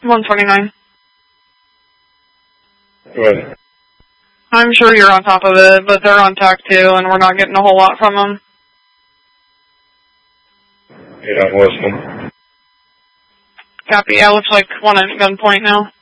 129. Good. I'm sure you're on top of it, but they're on TAC too, and we're not getting a whole lot from them. Yeah, I'm listening. Copy. Yeah, looks like one at gunpoint now.